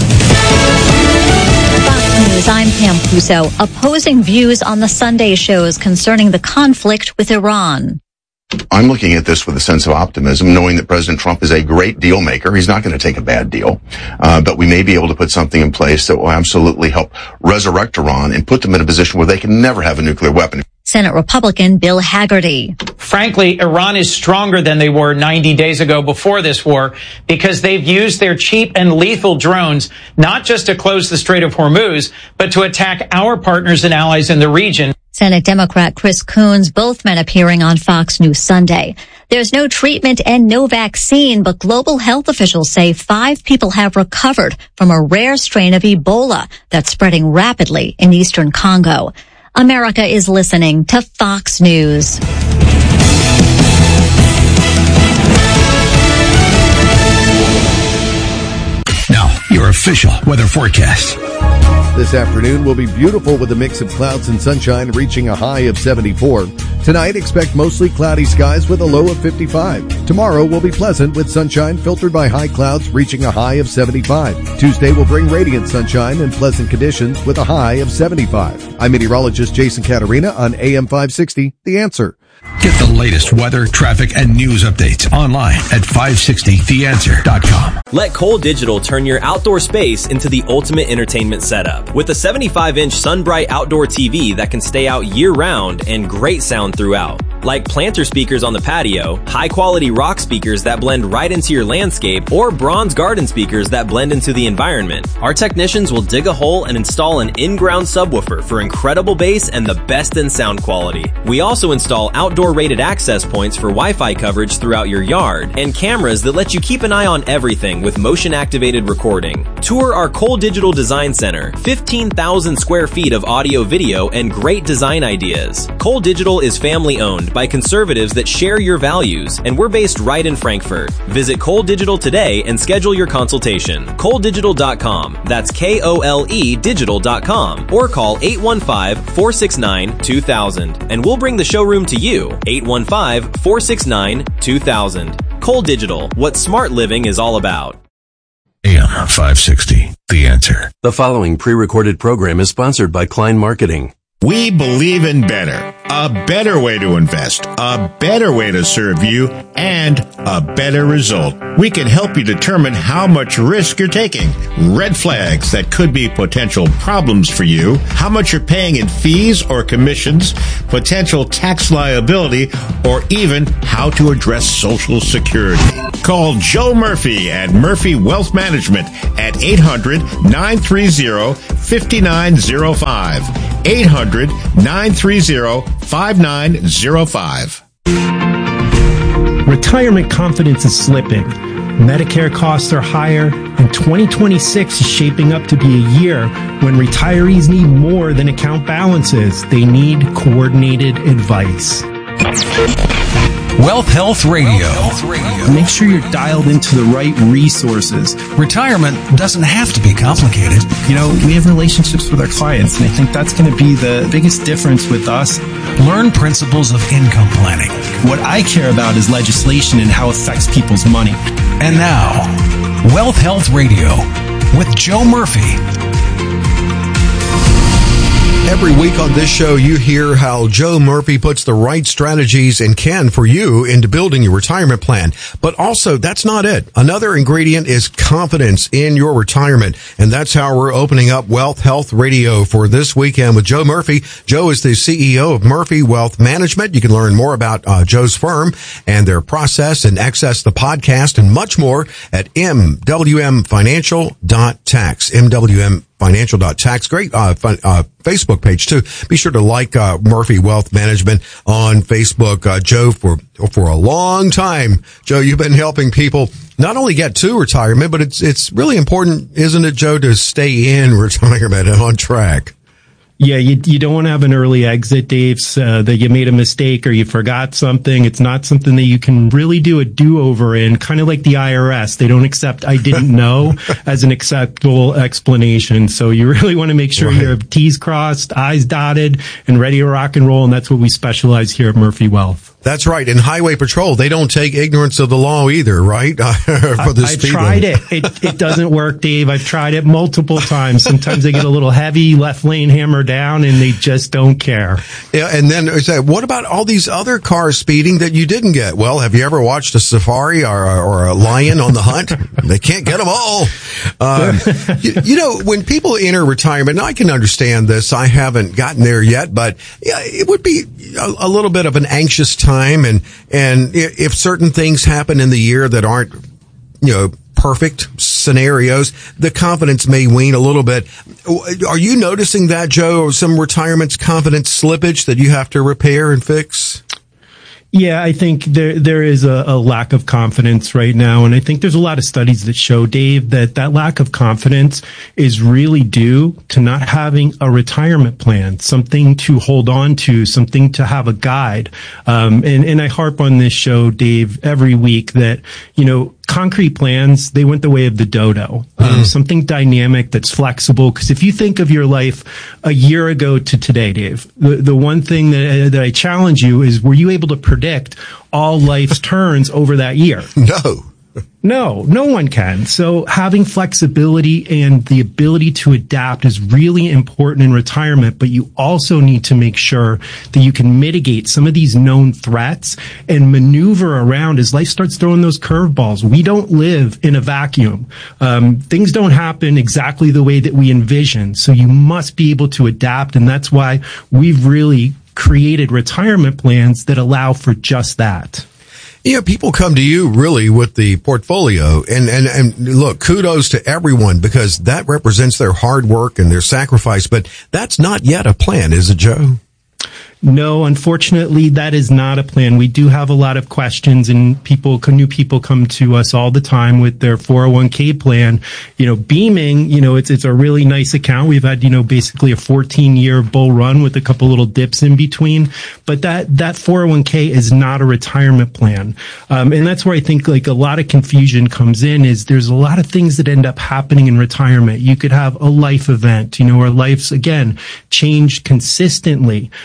Fox News, I'm Pam Puso. Opposing views on the Sunday shows concerning the conflict with Iran. I'm looking at this with a sense of optimism, knowing that President Trump is a great deal maker. He's not going to take a bad deal. Uh, but we may be able to put something in place that will absolutely help resurrect Iran and put them in a position where they can never have a nuclear weapon. Senate Republican Bill Haggerty. Frankly, Iran is stronger than they were ninety days ago before this war because they've used their cheap and lethal drones not just to close the Strait of Hormuz, but to attack our partners and allies in the region. Senate Democrat Chris Coons, both men appearing on Fox News Sunday. There's no treatment and no vaccine, but global health officials say five people have recovered from a rare strain of Ebola that's spreading rapidly in eastern Congo. America is listening to Fox News. Now, your official weather forecast. This afternoon will be beautiful with a mix of clouds and sunshine reaching a high of seventy-four. Tonight, expect mostly cloudy skies with a low of fifty-five. Tomorrow will be pleasant with sunshine filtered by high clouds reaching a high of seventy-five. Tuesday will bring radiant sunshine and pleasant conditions with a high of seventy-five. I'm meteorologist Jason Caterina on A M five sixty, The Answer. Get the latest weather, traffic, and news updates online at five sixty the answer dot com. Let Cole Digital turn your outdoor space into the ultimate entertainment setup. With a seventy-five inch SunBright outdoor T V that can stay out year-round and great sound throughout. Like planter speakers on the patio, high-quality rock speakers that blend right into your landscape, or bronze garden speakers that blend into the environment. Our technicians will dig a hole and install an in-ground subwoofer for incredible bass and the best in sound quality. We also install outdoor rated access points for Wi-Fi coverage throughout your yard, and cameras that let you keep an eye on everything with motion-activated recording. Tour our Cole Digital Design Center, fifteen thousand square feet of audio, video, and great design ideas. Cole Digital is family-owned by conservatives that share your values, and we're based right in Frankfurt. Visit Cole Digital today and schedule your consultation. Cole Digital dot com. That's K O L E digital dot com. Or call eight one five, four six nine, two thousand, and we'll bring the showroom to you. eight one five, four six nine, two thousand. Cole Digital, what smart living is all about. A M five sixty, The Answer. The following pre-recorded program is sponsored by Klein Marketing. We believe in better. a better way to invest, a better way to serve you, and a better result. We can help you determine how much risk you're taking, red flags that could be potential problems for you, how much you're paying in fees or commissions, potential tax liability, or even how to address Social Security. Call Joe Murphy at Murphy Wealth Management at eight hundred, nine three zero, five nine zero five. eight hundred, nine three zero, five nine zero five. Retirement confidence is slipping. Medicare costs are higher, and twenty twenty-six is shaping up to be a year when retirees need more than account balances. They need coordinated advice. Wealth Health Radio. Make sure you're dialed into the right resources. Retirement doesn't have to be complicated. You know, we have relationships with our clients, and I think that's going to be the biggest difference with us. Learn principles of income planning. What I care about is legislation and how it affects people's money. And now, Wealth Health Radio with Joe Murphy. Every week on this show, you hear how Joe Murphy puts the right strategies and can for you into building your retirement plan. But also, that's not it. Another ingredient is confidence in your retirement. And that's how we're opening up Wealth Health Radio for this weekend with Joe Murphy. Joe is the C E O of Murphy Wealth Management. You can learn more about uh, Joe's firm and their process and access the podcast and much more at m w m financial dot tax. M W M financial dot tax. Great uh, fun, uh Facebook page too. Be sure to like uh Murphy Wealth Management on Facebook. Uh, Joe, for for a long time, Joe, you've been helping people not only get to retirement, but it's it's really important, isn't it, Joe, to stay in retirement and on track? Yeah, you you don't want to have an early exit, Dave, uh, that you made a mistake or you forgot something. It's not something that you can really do a do-over in, kind of like the I R S. They don't accept I didn't know as an acceptable explanation. So you really want to make sure right. Your T's crossed, I's dotted, and ready to rock and roll, and that's what we specialize here at Murphy Wealth. That's right. In Highway Patrol, they don't take ignorance of the law either, right? For the I've tried it. it. It doesn't work, Dave. I've tried it multiple times. Sometimes they get a little heavy, left lane hammer down, and they just don't care. Yeah, and then what about all these other cars speeding that you didn't get? Well, have you ever watched a safari or, or a lion on the hunt? They can't get them all. Um, you, you know, when people enter retirement, and I can understand this. I haven't gotten there yet, but yeah, it would be a, a little bit of an anxious time. And, and if certain things happen in the year that aren't, you know, perfect scenarios, the confidence may wane a little bit. Are you noticing that, Joe, or some retirement's confidence slippage that you have to repair and fix? Yeah, I think there there is a, a lack of confidence right now. And I think there's a lot of studies that show, Dave, that that lack of confidence is really due to not having a retirement plan, something to hold on to, something to have a guide. Um, and, and I harp on this show, Dave, every week that, you know, concrete plans, they went the way of the dodo. Um, mm. Something dynamic that's flexible. Because if you think of your life a year ago to today, Dave, the, the one thing that, that I challenge you is, were you able to predict all life's turns over that year? No. No, no one can. So having flexibility and the ability to adapt is really important in retirement, but you also need to make sure that you can mitigate some of these known threats and maneuver around as life starts throwing those curveballs. We don't live in a vacuum. Um, things don't happen exactly the way that we envision. So you must be able to adapt. And that's why we've really created retirement plans that allow for just that. You know, people come to you really with the portfolio, and, and, and look, kudos to everyone, because that represents their hard work and their sacrifice, but that's not yet a plan, is it, Joe? No, unfortunately, that is not a plan. We do have a lot of questions, and people, new people come to us all the time with their four oh one k plan. You know, Beaming, you know, it's, it's a really nice account. We've had, you know, basically a fourteen year bull run with a couple little dips in between, but that, that four oh one k is not a retirement plan. Um, and that's where I think like a lot of confusion comes in, is there's a lot of things that end up happening in retirement. You could have a life event, you know, or life's, again, changed consistently. Um,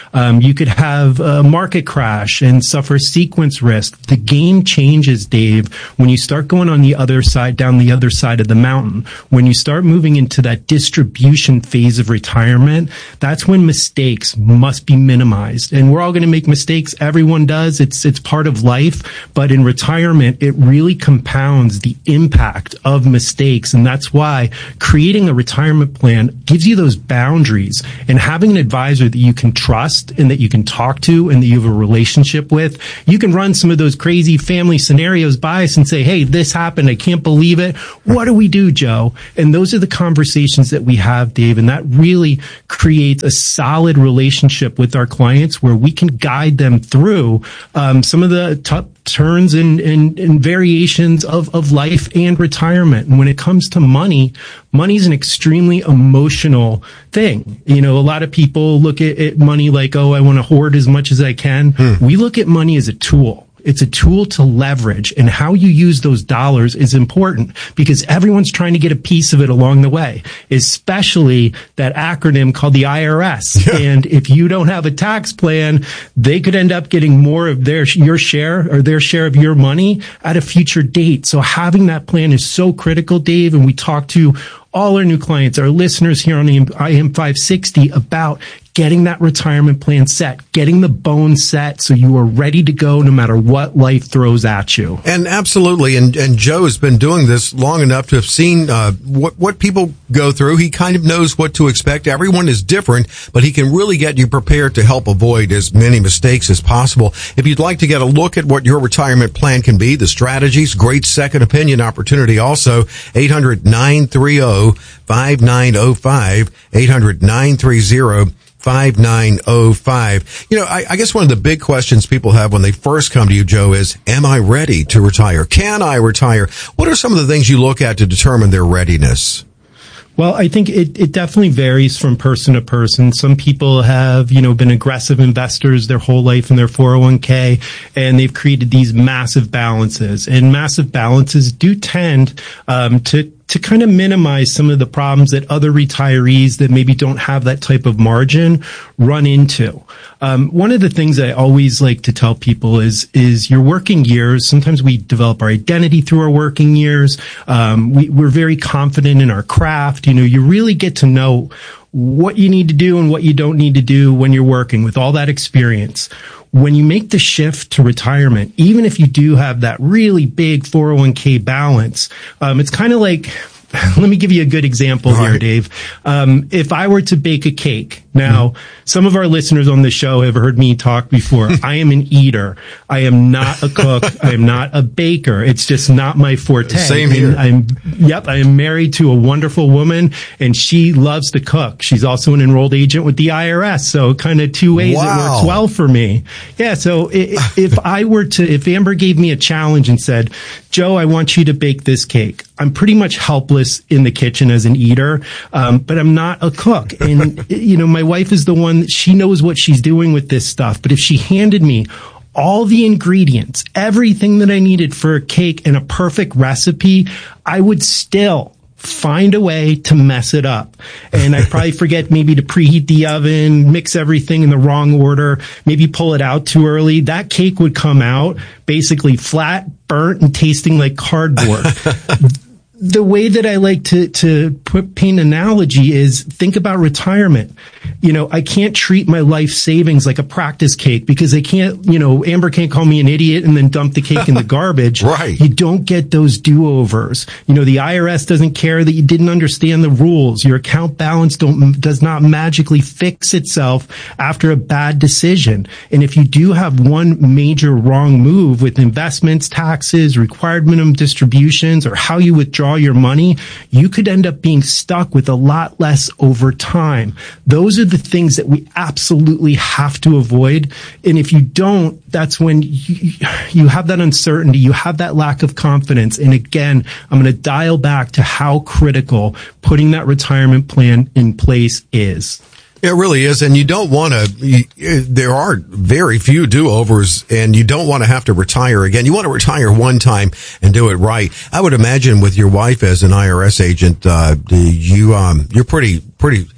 you could have a market crash and suffer sequence risk. The game changes, Dave, when you start going on the other side, down the other side of the mountain. When you start moving into that distribution phase of retirement, that's when mistakes must be minimized. And we're all going to make mistakes. Everyone does. It's, it's part of life. But in retirement, it really compounds the impact of mistakes. And that's why creating a retirement plan gives you those boundaries, and having an advisor that you can trust and that you can talk to and that you have a relationship with. You can run some of those crazy family scenarios by us and say, hey, this happened. I can't believe it. What do we do, Joe? And those are the conversations that we have, Dave. And that really creates a solid relationship with our clients where we can guide them through um, some of the tough turns and, and, and variations of, of life and retirement. And when it comes to money, money is an extremely emotional thing. You know, a lot of people look at, at money like, oh, I want to hoard as much as I can. Hmm. We look at money as a tool. It's a tool to leverage, and how you use those dollars is important because everyone's trying to get a piece of it along the way, especially that acronym called the I R S. Yeah. And if you don't have a tax plan, they could end up getting more of their, your share or their share of your money at a future date. So having that plan is so critical, Dave. And we talk to all our new clients, our listeners here on I am five sixty about getting that retirement plan set, getting the bones set so you are ready to go no matter what life throws at you. And absolutely. And, and Joe has been doing this long enough to have seen uh, what, what people go through. He kind of knows what to expect. Everyone is different, but he can really get you prepared to help avoid as many mistakes as possible. If you'd like to get a look at what your retirement plan can be, the strategies, great second opinion opportunity also, eight hundred, nine three zero, five nine zero five, eight hundred, nine three zero, five nine zero five. You know, I, I guess one of the big questions people have when they first come to you, Joe, is, am I ready to retire? Can I retire? What are some of the things you look at to determine their readiness? Well, I think it, it definitely varies from person to person. Some people have, you know, been aggressive investors their whole life in their four oh one k, and they've created these massive balances. And massive balances do tend um, to to kind of minimize some of the problems that other retirees that maybe don't have that type of margin run into. Um, one of the things I always like to tell people is, is your working years. Sometimes we develop our identity through our working years. Um, we, we're very confident in our craft. You know, you really get to know what you need to do and what you don't need to do when you're working with all that experience. When you make the shift to retirement, even if you do have that really big four oh one k balance, um, it's kind of like, let me give you a good example right. here, Dave. Um, if I were to bake a cake, now, mm-hmm. some of our listeners on the show have heard me talk before. I am an eater. I am not a cook. I am not a baker. It's just not my forte. Same here. And I'm, yep, I am married to a wonderful woman, and she loves to cook. She's also an enrolled agent with the I R S, so kind of two ways wow. it works well for me. Yeah, so if, if I were to, if Amber gave me a challenge and said, Joe, I want you to bake this cake, I'm pretty much helpless in the kitchen as an eater, um, but I'm not a cook. And, you know, my wife is the one, she knows what she's doing with this stuff. But if she handed me all the ingredients, everything that I needed for a cake and a perfect recipe, I would still find a way to mess it up. And I probably forget maybe to preheat the oven, mix everything in the wrong order, maybe pull it out too early. That cake would come out basically flat, burnt, and tasting like cardboard. The way that I like to, to put, paint an analogy is think about retirement. You know, I can't treat my life savings like a practice cake because I can't, you know, Amber can't call me an idiot and then dump the cake in the garbage. Right. You don't get those do-overs. You know, the I R S doesn't care that you didn't understand the rules. Your account balance don't, does not magically fix itself after a bad decision. And if you do have one major wrong move with investments, taxes, required minimum distributions, or how you withdraw your money, you could end up being stuck with a lot less over time. Those are the things that we absolutely have to avoid. And if you don't, that's when you, you have that uncertainty, you have that lack of confidence. And again, I'm going to dial back to how critical putting that retirement plan in place is. It really is, and you don't want to, there are very few do-overs, and you don't want to have to retire again. You want to retire one time and do it right. I would imagine with your wife as an I R S agent, uh, you, um, you're pretty, pretty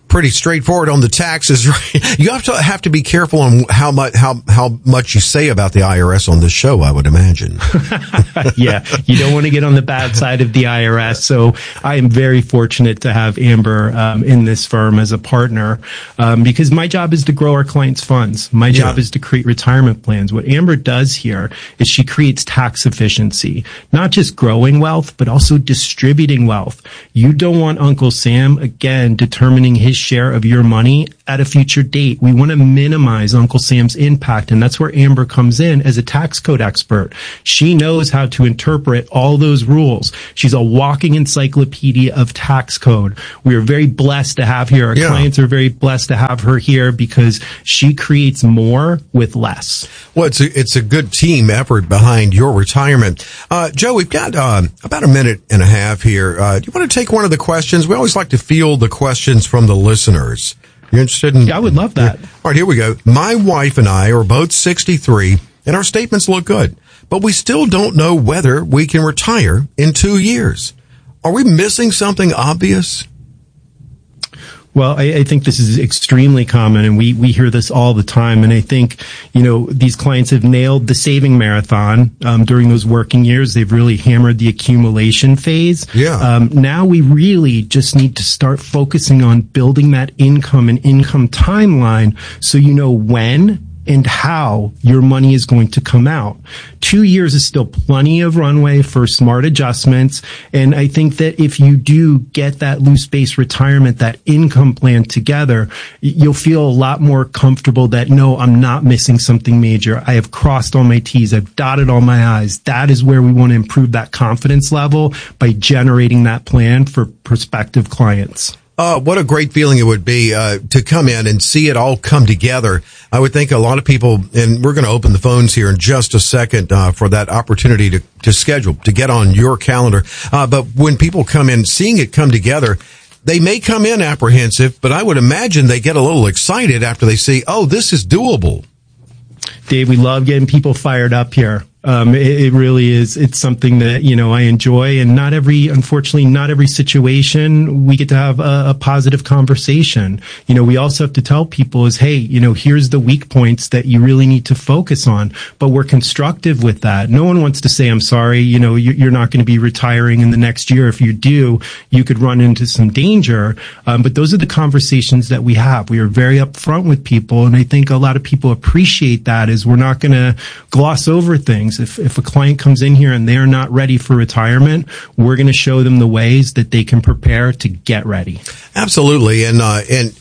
pretty straightforward on the taxes, right? You have to have to be careful on how much how how much you say about the I R S on this show, I would imagine. Yeah, you don't want to get on the bad side of the I R S. So I am very fortunate to have Amber um, in this firm as a partner um, because my job is to grow our clients' funds. My job yeah. is to create retirement plans. What Amber does here is she creates tax efficiency, not just growing wealth, but also distributing wealth. You don't want Uncle Sam, again, determining his share of your money at a future date. We want to minimize Uncle Sam's impact, and that's where Amber comes in as a tax code expert. She knows how to interpret all those rules. She's a walking encyclopedia of tax code. We are very blessed to have here. Our yeah. clients are very blessed to have her here because she creates more with less. Well, it's a, it's a good team effort behind your retirement. Uh, Joe, we've got uh, about a minute and a half here. Uh, do you want to take one of the questions? We always like to field the questions from the listeners. You interested in? Yeah, I would love that. All right, here we go. My wife and I are both sixty-three, and our statements look good, but we still don't know whether we can retire in two years. Are we missing something obvious? Well, I, I think this is extremely common, and we, we hear this all the time. And I think, you know, these clients have nailed the saving marathon um, during those working years. They've really hammered the accumulation phase. Yeah. Um, now we really just need to start focusing on building that income and income timeline so you know when and how your money is going to come out. Two years is still plenty of runway for smart adjustments. And I think that if you do get that loose base retirement, that income plan together, you'll feel a lot more comfortable that, no, I'm not missing something major. I have crossed all my T's. I've dotted all my I's. That is where we want to improve that confidence level by generating that plan for prospective clients. Uh, what a great feeling it would be uh, to come in and see it all come together. I would think a lot of people, and we're going to open the phones here in just a second uh, for that opportunity to, to schedule, to get on your calendar. Uh, but when people come in, seeing it come together, they may come in apprehensive, but I would imagine they get a little excited after they see, oh, this is doable. Dave, we love getting people fired up here. Um, it, it really is. It's something that, you know, I enjoy, and not every, unfortunately, not every situation we get to have a, a positive conversation. You know, we also have to tell people is, hey, you know, here's the weak points that you really need to focus on, but we're constructive with that. No one wants to say, I'm sorry, you know, you're not going to be retiring in the next year. If you do, you could run into some danger. Um, but those are the conversations that we have. We are very upfront with people. And I think a lot of people appreciate that, is we're not going to gloss over things. If, if a client comes in here and they're not ready for retirement, we're going to show them the ways that they can prepare to get ready. Absolutely. And, uh, and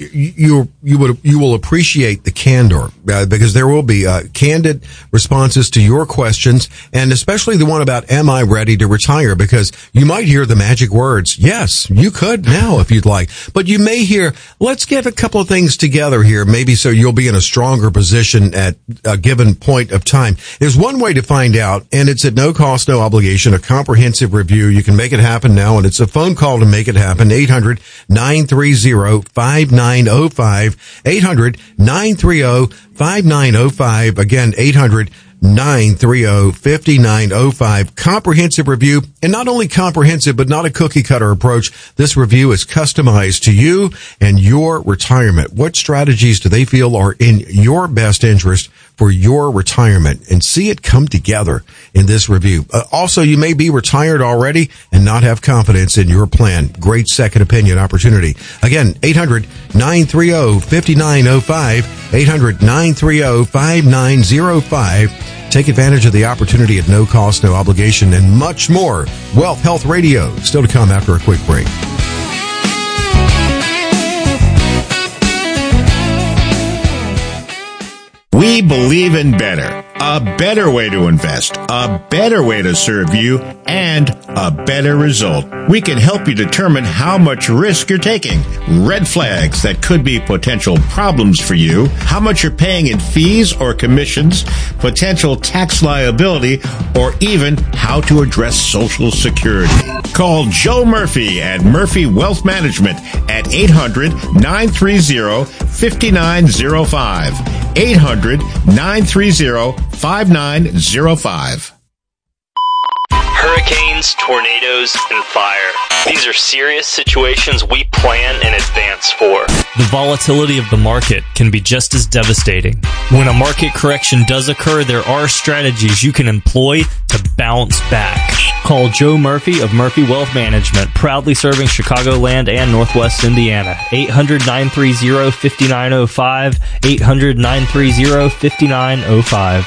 you, you would, you will appreciate the candor, uh, because there will be, uh, candid responses to your questions, and especially the one about, am I ready to retire? Because you might hear the magic words. Yes, you could now if you'd like, but you may hear, let's get a couple of things together here, maybe so you'll be in a stronger position at a given point of time. There's one way to find out, and it's at no cost, no obligation, a comprehensive review. You can make it happen now, and it's a phone call to make it happen. eight hundred nine three zero five nine zero five. eight hundred nine three zero five nine zero five. Again, eight hundred nine three zero five nine zero five. Comprehensive review, and not only comprehensive, but not a cookie cutter approach. This review is customized to you and your retirement. What strategies do they feel are in your best interest for your retirement, and see it come together in this review. Uh, also, you may be retired already and not have confidence in your plan. Great second opinion opportunity. Again, eight hundred nine three zero five nine zero five, eight hundred nine three zero five nine zero five. Take advantage of the opportunity at no cost, no obligation, and much more. Wealth Health Radio, still to come after a quick break. We believe in better. A better way to invest, a better way to serve you, and a better result. We can help you determine how much risk you're taking, red flags that could be potential problems for you, how much you're paying in fees or commissions, potential tax liability, or even how to address Social Security. Call Joe Murphy at Murphy Wealth Management at eight hundred nine three zero five nine zero five. eight hundred nine three zero five nine zero five. hurricanes, tornadoes, and fire. These are serious situations we plan in advance for. The volatility of the market can be just as devastating. When a market correction does occur, there are strategies you can employ to bounce back. Call Joe Murphy of Murphy Wealth Management, proudly serving Chicagoland and Northwest Indiana. eight hundred, nine three zero, five nine zero five, eight hundred, nine three zero, five nine zero five.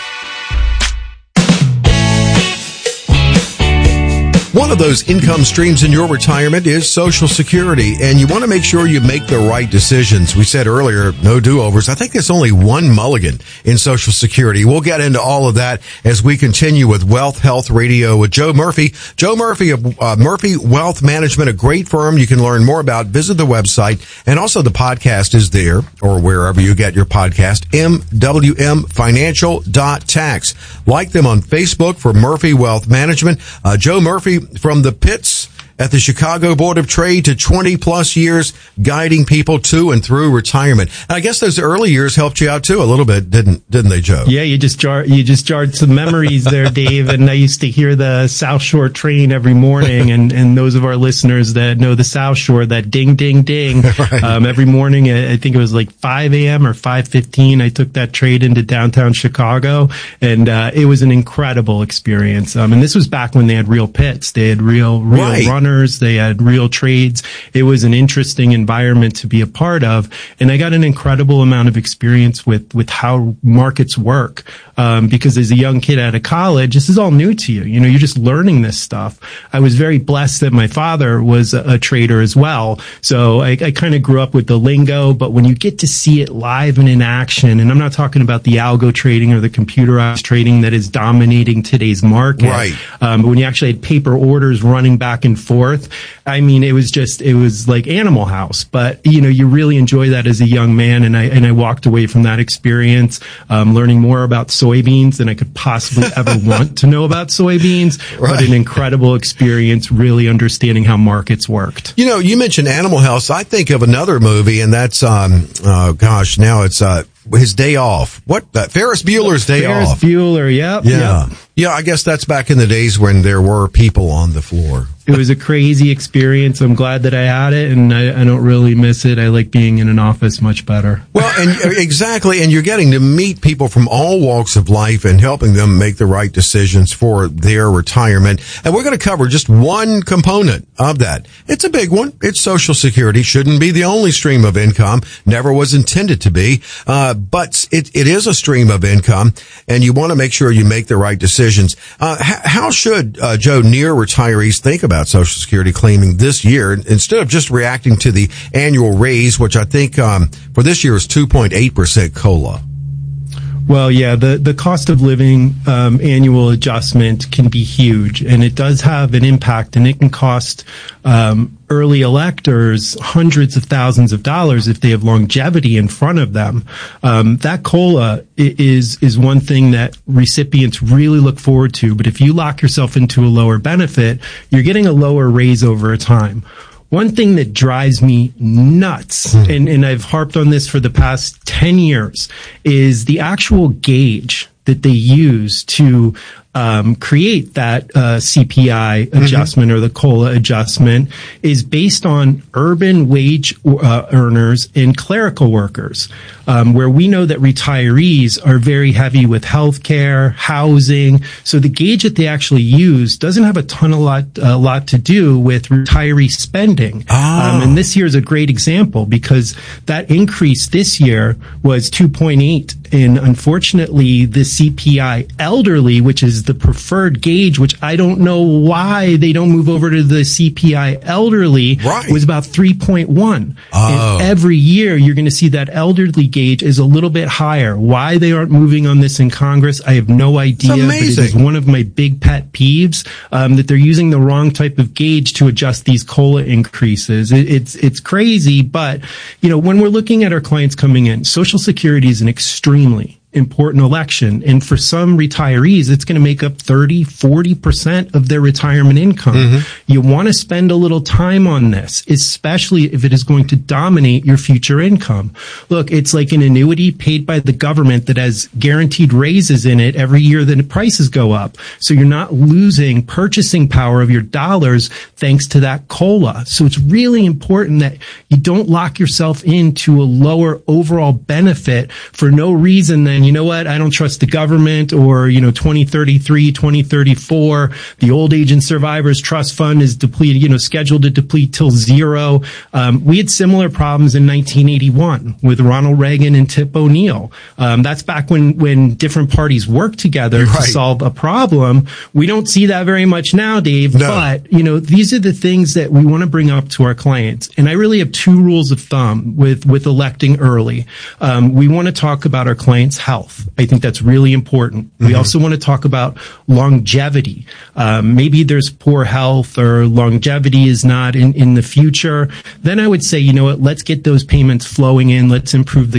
One of those income streams in your retirement is Social Security, and you want to make sure you make the right decisions. We said earlier, no do-overs. I think there's only one mulligan in Social Security. We'll get into all of that as we continue with Wealth Health Radio with Joe Murphy. Joe Murphy of uh, Murphy Wealth Management, a great firm you can learn more about. Visit the website, and also the podcast is there, or wherever you get your podcast, m w m financial dot tax. Like them on Facebook for Murphy Wealth Management. Uh, Joe Murphy from the pits at the Chicago Board of Trade to twenty plus years guiding people to and through retirement. And I guess those early years helped you out too a little bit, didn't didn't they, Joe? Yeah, you just jar you just jarred some memories there, Dave. And I used to hear the South Shore train every morning, and and those of our listeners that know the South Shore, that ding ding ding, right. um, every morning. I think it was like five a.m. or five fifteen. I took that train into downtown Chicago, and uh, it was an incredible experience. Um, and this was back when they had real pits, they had real real right. runners. They had real trades. It was an interesting environment to be a part of. And I got an incredible amount of experience with, with how markets work. Um, because as a young kid out of college, this is all new to you. You know, you're just learning this stuff. I was very blessed that my father was a, a trader as well. So I, I kind of grew up with the lingo, but when you get to see it live and in action, and I'm not talking about the algo trading or the computerized trading that is dominating today's market. Right. Um, but when you actually had paper orders running back and forth, I mean, it was just, it was like Animal House, but you know, you really enjoy that as a young man. And I, and I walked away from that experience, um, learning more about soybeans than I could possibly ever want to know about soybeans, right. But an incredible experience really understanding how markets worked. You know, you mentioned Animal House. I think of another movie, and that's, um, oh gosh, now it's, uh, His Day Off. What? Uh, Ferris Bueller's Day Ferris Off. Ferris Bueller, yep. Yeah. Yep. Yeah, I guess that's back in the days when there were people on the floor. It was a crazy experience. I'm glad that I had it, and I, I don't really miss it. I like being in an office much better. Well, and exactly, and you're getting to meet people from all walks of life and helping them make the right decisions for their retirement. And we're going to cover just one component of that. It's a big one. It's Social Security. Shouldn't be the only stream of income. Never was intended to be. Uh, but it, it is a stream of income, and you want to make sure you make the right decisions. Uh, h- how should, uh, Joe, near retirees think about Social Security claiming this year instead of just reacting to the annual raise, which I think um, for this year is two point eight percent COLA? Well, yeah, the, the cost of living um, annual adjustment can be huge, and it does have an impact, and it can cost um, early electors hundreds of thousands of dollars if they have longevity in front of them. Um, that COLA is is one thing that recipients really look forward to, but if you lock yourself into a lower benefit, you're getting a lower raise over time. One thing that drives me nuts, mm. and, and I've harped on this for the past ten years, is the actual gauge that they use to um, create that uh, C P I adjustment mm-hmm. or the COLA adjustment is based on urban wage uh, earners and clerical workers, um, where we know that retirees are very heavy with healthcare, housing. So the gauge that they actually use doesn't have a ton of lot, a lot to do with retiree spending. Oh. Um, and this year is a great example because that increase this year was two point eight. And unfortunately, the C P I elderly, which is the preferred gauge, which I don't know why they don't move over to the C P I elderly, right. was about three point one. Oh. And every year you're going to see that elderly gauge is a little bit higher. Why they aren't moving on this in Congress, I have no idea. It's amazing. But it is one of my big pet peeves, um, that they're using the wrong type of gauge to adjust these COLA increases. It, it's, it's crazy. But, you know, when we're looking at our clients coming in, Social Security is an extremely important election. And for some retirees, it's going to make up thirty, forty percent of their retirement income. Mm-hmm. You want to spend a little time on this, especially if it is going to dominate your future income. Look, it's like an annuity paid by the government that has guaranteed raises in it every year that prices go up. So you're not losing purchasing power of your dollars thanks to that COLA. So it's really important that you don't lock yourself into a lower overall benefit for no reason than, you know what, I don't trust the government, or, you know, twenty thirty-three, twenty thirty-four, the old age and survivors trust fund is depleted, you know, scheduled to deplete till zero. Um, we had similar problems in nineteen eighty-one with Ronald Reagan and Tip O'Neill. Um, that's back when, when different parties worked together right. to solve a problem. We don't see that very much now, Dave, no. but, you know, these are the things that we want to bring up to our clients. And I really have two rules of thumb with, with electing early. Um, we want to talk about our clients' health. I think that's really important. Mm-hmm. We also want to talk about longevity. Um, maybe there's poor health or longevity is not in, in the future. Then I would say, you know what, let's get those payments flowing in. Let's improve the